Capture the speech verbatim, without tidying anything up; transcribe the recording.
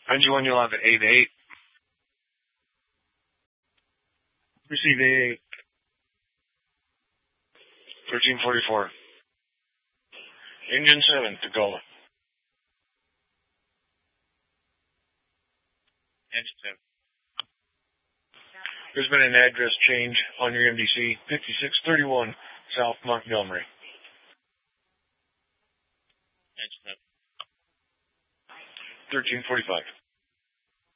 Engine one, you'll have an eight eight. Receive eight eight. thirteen forty-four. Engine seven, Tacoma. Engine seven. There's been an address change on your M D C, fifty-six thirty-one South Montgomery. Engine seven. thirteen forty-five.